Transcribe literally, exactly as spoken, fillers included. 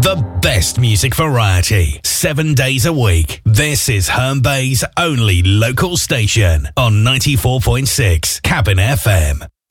The best music variety, seven days a week. This is Herne Bay's only local station on ninety-four point six Cabin F M.